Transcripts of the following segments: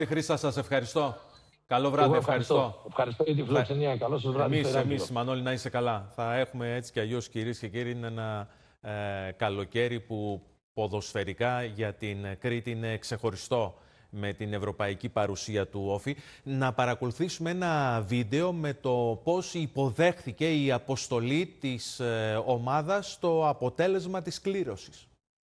Χρήστα, σας ευχαριστώ. Καλό βράδυ, Εγώ ευχαριστώ. Ευχαριστώ για τη φιλοξενία. Καλό σας βράδυ. Εμείς, Μανώλη, να είσαι καλά. Θα έχουμε έτσι κι αλλιώς, κυρίες και κύριοι, ένα καλοκαίρι που ποδοσφαιρικά για την Κρήτη είναι ξεχωριστό με την ευρωπαϊκή παρουσία του Όφη. Να παρακολουθήσουμε ένα βίντεο με το πώς υποδέχθηκε η αποστολή της ομάδας στο αποτέλεσμα της κλήρωσης.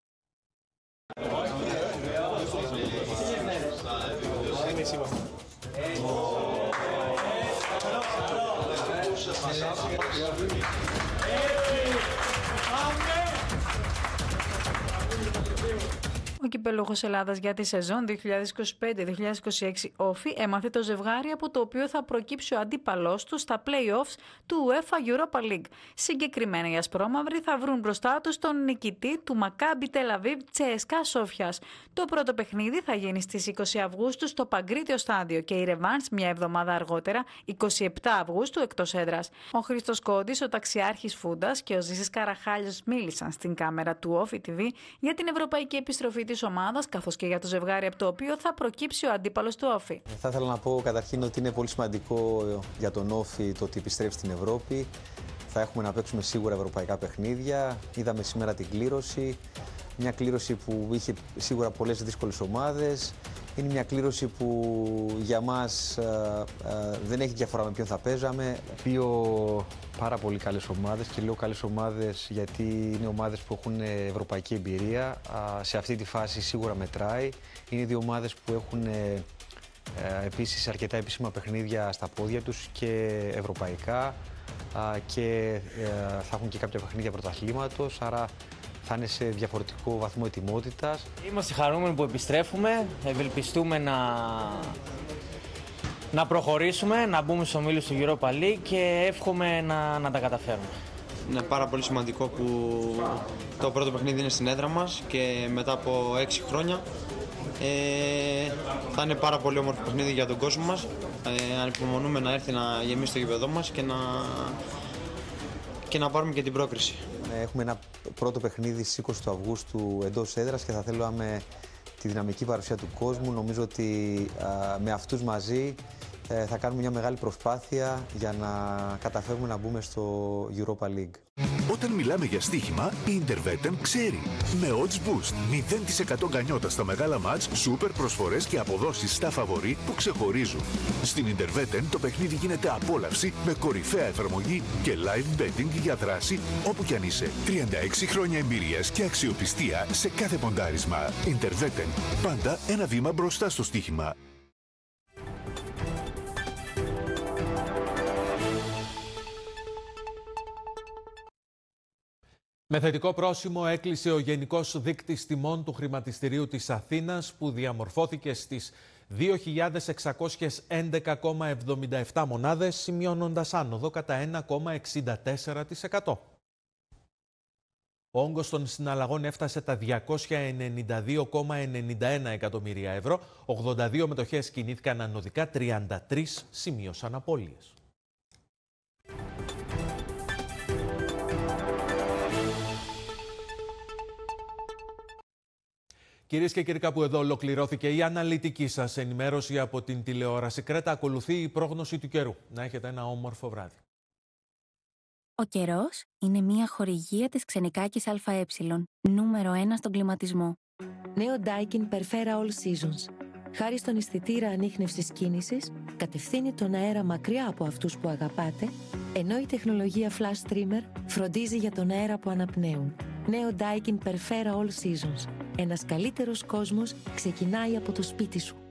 Ο κυπελούχος Ελλάδας για τη σεζόν 2025-2026 Όφη έμαθε το ζευγάρι από το οποίο θα προκύψει ο αντίπαλός του στα play-offs του UEFA Europa League. Συγκεκριμένα οι ασπρόμαυροι θα βρουν μπροστά τους τον νικητή του Μακάμπι Τελαβίβ Τσεσκά Σόφιας. Το πρώτο παιχνίδι θα γίνει στις 20 Αυγούστου στο Παγκρίτιο Στάδιο και η ρεβάνς μια εβδομάδα αργότερα, 27 Αυγούστου, εκτός έδρας. Ο Χρήστος Κόντης, ο ταξιάρχης Φούντας και ο Ζήσης Καραχάλιος μίλησαν στην κάμερα του Όφη TV για την ευρωπαϊκή επιστροφή της ομάδας, καθώς και για το ζευγάρι από το οποίο θα προκύψει ο αντίπαλος του Όφη. Θα ήθελα να πω καταρχήν ότι είναι πολύ σημαντικό για τον Όφη το ότι επιστρέφει στην Ευρώπη. Θα έχουμε να παίξουμε σίγουρα ευρωπαϊκά παιχνίδια. Είδαμε σήμερα την κλήρωση. Μια κλήρωση που είχε σίγουρα πολλές δύσκολες ομάδες. Είναι μια κλήρωση που για μας δεν έχει διαφορά με ποιον θα παίζαμε. Δύο πάρα πολύ καλές ομάδες και λέω καλές ομάδες γιατί είναι ομάδες που έχουν ευρωπαϊκή εμπειρία. Σε αυτή τη φάση σίγουρα μετράει. Είναι δύο ομάδες που έχουν επίσης αρκετά επίσημα παιχνίδια στα πόδια τους και ευρωπαϊκά και θα έχουν και κάποια παιχνίδια πρωταθλήματος, άρα θα είναι σε διαφορετικό βαθμό ετοιμότητας. Είμαστε χαρούμενοι που επιστρέφουμε, ευελπιστούμε να προχωρήσουμε, να μπούμε στους ομίλους του Europa League και εύχομαι να τα καταφέρουμε. Είναι πάρα πολύ σημαντικό που το πρώτο παιχνίδι είναι στην έδρα μας και μετά από 6 χρόνια θα είναι πάρα πολύ όμορφο παιχνίδι για τον κόσμο μας. Ανυπομονούμε να έρθει να γεμίσει το γήπεδό μας και να πάρουμε και την πρόκριση. Έχουμε ένα πρώτο παιχνίδι στις 20 του Αυγούστου εντός έδρας και θα θέλαμε τη δυναμική παρουσία του κόσμου. Νομίζω ότι με αυτούς μαζί θα κάνουμε μια μεγάλη προσπάθεια για να καταφέρουμε να μπούμε στο Europa League. Όταν μιλάμε για στοίχημα, η Intervetten ξέρει. Με odds boost, 0% γκανιότα στα μεγάλα μάτς, σούπερ προσφορές και αποδόσεις στα φαβορί που ξεχωρίζουν. Στην Intervetten το παιχνίδι γίνεται απόλαυση με κορυφαία εφαρμογή και live betting για δράση όπου κι αν είσαι. 36 χρόνια εμπειρίας και αξιοπιστία σε κάθε ποντάρισμα. Intervetten, πάντα ένα βήμα μπροστά στο στοίχημα. Με θετικό πρόσημο έκλεισε ο Γενικός Δείκτης Τιμών του Χρηματιστηρίου της Αθήνας που διαμορφώθηκε στις 2.611,77 μονάδες, σημειώνοντας άνοδο κατά 1,64%. Ο όγκος των συναλλαγών έφτασε τα 292,91 εκατομμύρια ευρώ, 82 μετοχές κινήθηκαν ανωδικά, 33 σημείωσαν απώλειες. Κυρίες και κύριοι, κάπου εδώ ολοκληρώθηκε η αναλυτική σας ενημέρωση από την τηλεόραση Κρέτα. Ακολουθεί η πρόγνωση του καιρού. Να έχετε ένα όμορφο βράδυ. Ο καιρός είναι μια χορηγία της Ξενικάκης ΑΕ, νούμερο 1 στον κλιματισμό. Νέο Daikin Perfera All Seasons. Χάρη στον αισθητήρα ανίχνευσης κίνησης, κατευθύνει τον αέρα μακριά από αυτούς που αγαπάτε, ενώ η τεχνολογία Flash Streamer φροντίζει για τον αέρα που αναπνέουν. Νέο Daikin Perfera All Seasons. Ένας καλύτερος κόσμος ξεκινάει από το σπίτι σου.